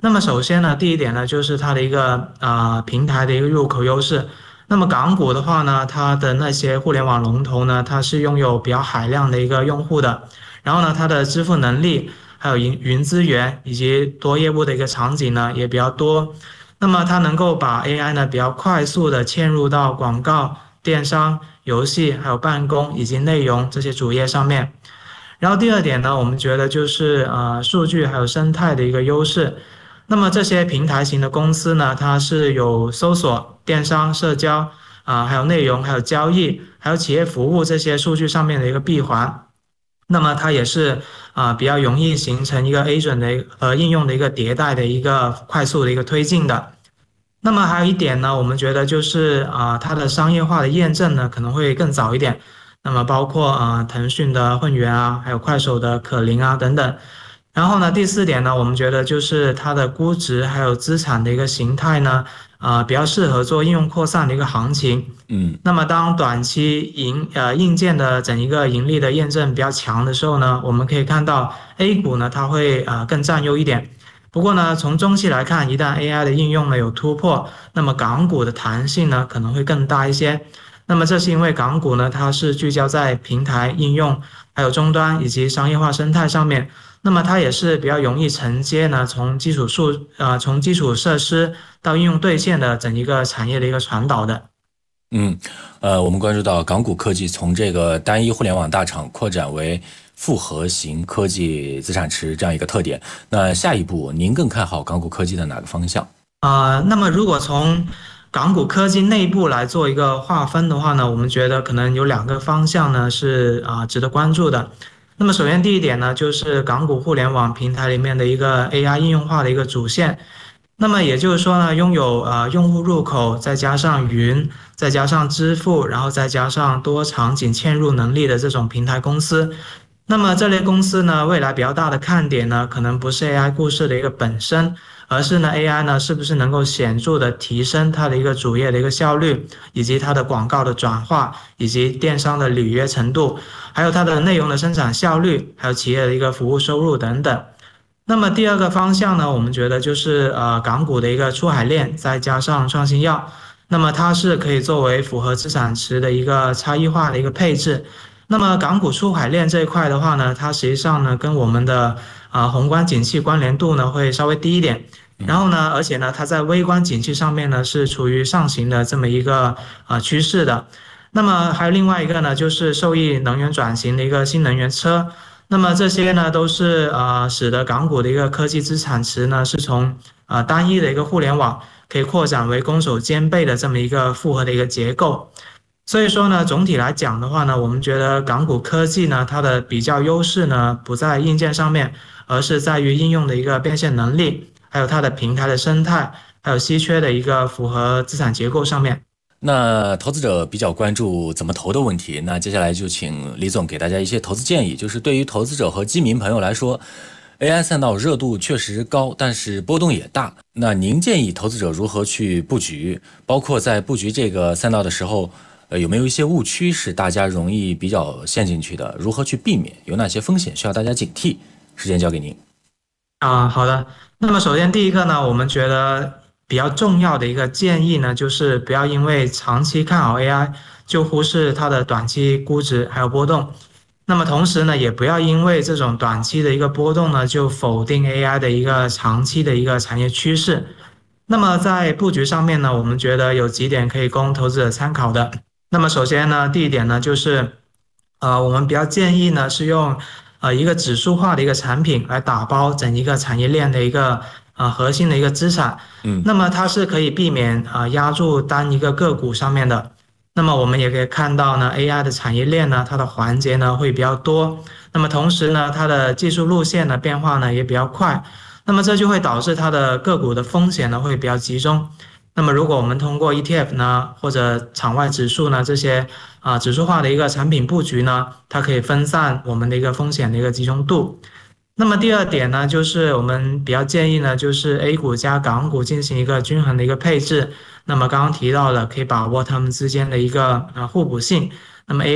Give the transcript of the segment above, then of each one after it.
那么首先呢，第一点呢，就是它的一个平台的一个入口优势。那么港股的话呢，它的那些互联网龙头呢，它是拥有比较海量的一个用户的，然后呢，它的支付能力，还有云资源以及多业务的一个场景呢，也比较多。那么它能够把 AI 呢比较快速的嵌入到广告、电商、游戏、还有办公以及内容这些主页上面。然后第二点呢，我们觉得就是数据还有生态的一个优势。那么这些平台型的公司呢，它是有搜索、电商、社交还有内容、还有交易、还有企业服务这些数据上面的一个闭环。那么它也是比较容易形成一个 agent 的应用的一个迭代的一个快速的一个推进的。那么还有一点呢，我们觉得就是它的商业化的验证呢可能会更早一点。那么包括腾讯的混元还有快手的可伶等等。然后呢，第四点呢，我们觉得就是它的估值还有资产的一个形态呢，比较适合做应用扩散的一个行情。那么当短期硬件的整一个盈利的验证比较强的时候呢，我们可以看到 A 股呢它会更占优一点。不过呢，从中期来看，一旦 AI 的应用呢有突破，那么港股的弹性呢可能会更大一些。那么这是因为港股呢它是聚焦在平台应用、还有终端以及商业化生态上面，那么它也是比较容易承接呢从基础设施到应用兑现的整一个产业的一个传导的。 我们关注到港股科技从这个单一互联网大厂扩展为复合型科技资产池这样一个特点。那下一步您更看好港股科技的哪个方向？ 那么如果从港股科技内部来做一个划分的话呢，我们觉得可能有两个方向呢是值得关注的。那么首先第一点呢，就是港股互联网平台里面的一个 AI 应用化的一个主线。那么也就是说呢，拥有用户入口，再加上云，再加上支付，然后再加上多场景嵌入能力的这种平台公司。那么这类公司呢，未来比较大的看点呢，可能不是 AI 故事的一个本身，而是呢 AI 呢是不是能够显著的提升它的一个主页的一个效率，以及它的广告的转化，以及电商的履约程度，还有它的内容的生产效率，还有企业的一个服务收入等等。那么第二个方向呢，我们觉得就是港股的一个出海链，再加上创新药，那么它是可以作为符合资产池的一个差异化的一个配置。那么港股出海链这一块的话呢，它实际上呢跟我们的宏观景气关联度呢会稍微低一点。然后呢，而且呢，它在微观景气上面呢是处于上行的这么一个趋势的。那么还有另外一个呢，就是受益能源转型的一个新能源车。那么这些呢都是使得港股的一个科技资产池呢是从单一的一个互联网可以扩展为攻守兼备的这么一个复合的一个结构。所以说呢，总体来讲的话呢，我们觉得港股科技呢，它的比较优势呢，不在硬件上面，而是在于应用的一个变现能力，还有它的平台的生态，还有稀缺的一个符合资产结构上面。 那投资者比较关注怎么投的问题，那接下来就请李总给大家一些投资建议。就是对于投资者和基民朋友来说， AI 赛道热度确实高，但是波动也大。那您建议投资者如何去布局？包括在布局这个赛道的时候，有没有一些误区是大家容易比较陷进去的？如何去避免？有哪些风险需要大家警惕？时间交给您。 好的。那么首先第一个呢，我们觉得比较重要的一个建议呢，就是不要因为长期看好 AI 就忽视它的短期估值还有波动。那么同时呢，也不要因为这种短期的一个波动呢，就否定 AI 的一个长期的一个产业趋势。那么在布局上面呢，我们觉得有几点可以供投资者参考的。那么首先呢，第一点呢，就是我们比较建议呢是用一个指数化的一个产品来打包整一个产业链的一个核心的一个资产。那么它是可以避免压住单一个个股上面的。那么我们也可以看到呢 ，AI 的产业链呢，它的环节呢会比较多。那么同时呢，它的技术路线的变化呢也比较快。那么这就会导致它的个股的风险呢会比较集中。那么如果我们通过 ETF 呢，或者场外指数呢这些指数化的一个产品布局呢，它可以分散我们的一个风险的一个集中度。那么第二点呢，就是我们比较建议呢，就是 A 股加港股进行一个均衡的一个配置。那么刚刚提到了，可以把握它们之间的一个互补性。那么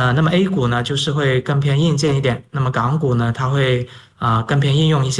A 股呢，就是会更偏硬件一点，那么港股呢，它会更偏应用一些。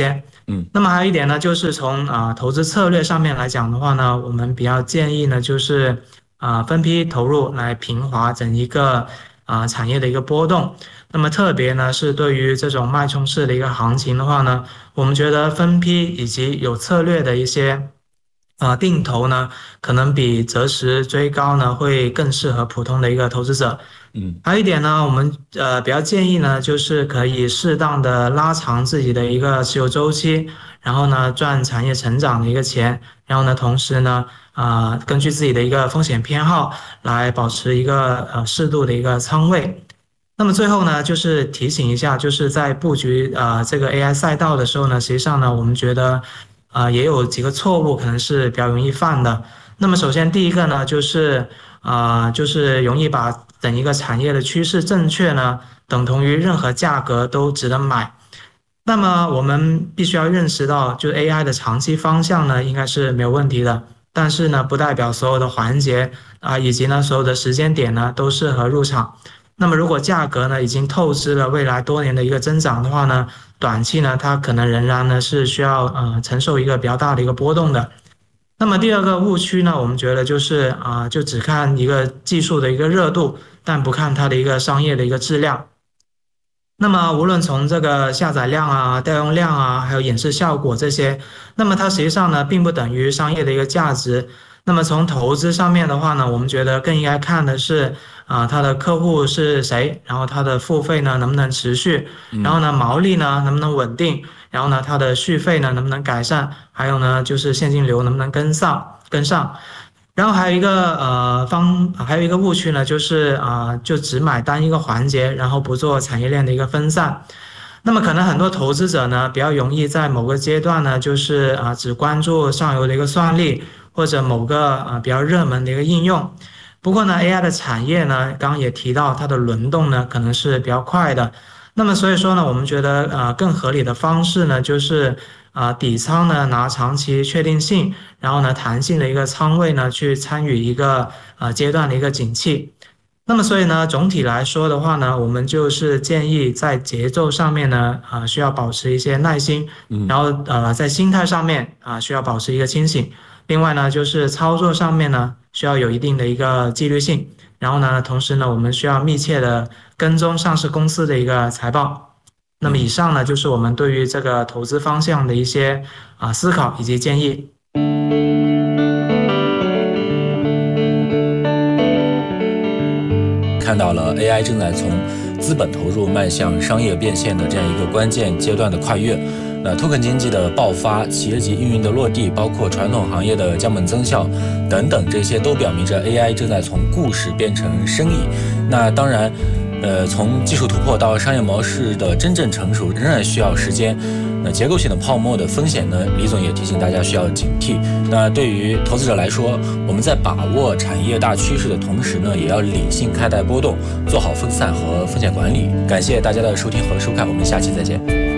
那么还有一点呢，就是从投资策略上面来讲的话呢，我们比较建议呢，就是分批投入来平滑整一个产业的一个波动。那么特别呢是对于这种脉冲式的一个行情的话呢，我们觉得分批以及有策略的一些定投呢，可能比择时追高呢会更适合普通的一个投资者。还有一点呢，我们比较建议呢，就是可以适当的拉长自己的一个持有周期，然后呢赚产业成长的一个钱，然后呢同时呢根据自己的一个风险偏好来保持一个适度的一个仓位。那么最后呢，就是提醒一下，就是在布局这个 AI 赛道的时候呢，实际上呢，我们觉得也有几个错误可能是比较容易犯的。那么首先第一个呢，就是容易把整一个产业的趋势正确呢，等同于任何价格都值得买。那么我们必须要认识到，就是 AI 的长期方向呢，应该是没有问题的。但是呢，不代表所有的环节以及呢所有的时间点呢都适合入场。那么如果价格呢已经透支了未来多年的一个增长的话呢，短期呢它可能仍然呢是需要承受一个比较大的一个波动的。那么第二个误区呢，我们觉得就是就只看一个技术的一个热度，但不看它的一个商业的一个质量。那么无论从这个下载量调用量还有演示效果这些，那么它实际上呢并不等于商业的一个价值。那么从投资上面的话呢，我们觉得更应该看的是它的客户是谁，然后它的付费呢能不能持续，然后呢毛利呢能不能稳定，然后呢它的续费呢能不能改善，还有呢就是现金流能不能跟上。然后还有一个还有一个误区呢，就是就只买单一个环节，然后不做产业链的一个分散。那么可能很多投资者呢比较容易在某个阶段呢，就是只关注上游的一个算力，或者某个比较热门的一个应用。不过呢 AI 的产业呢，刚刚也提到它的轮动呢可能是比较快的。那么所以说呢，我们觉得更合理的方式呢，就是底仓呢拿长期确定性，然后呢弹性的一个仓位呢去参与一个阶段的一个景气。那么所以呢，总体来说的话呢，我们就是建议在节奏上面呢需要保持一些耐心，然后在心态上面需要保持一个清醒。另外呢，就是操作上面呢需要有一定的一个纪律性。然后呢，同时呢，我们需要密切的跟踪上市公司的一个财报。那么以上呢，就是我们对于这个投资方向的一些思考以及建议。 看到了 AI 正在从资本投入迈向商业变现的这样一个关键阶段的跨越。那 token 经济的爆发，企业级运营的落地，包括传统行业的降本增效等等，这些都表明着 AI 正在从故事变成生意。那当然从技术突破到商业模式的真正成熟，仍然需要时间。那结构性的泡沫的风险呢，李总也提醒大家需要警惕。那对于投资者来说，我们在把握产业大趋势的同时呢，也要理性看待波动，做好分散和风险管理。感谢大家的收听和收看，我们下期再见。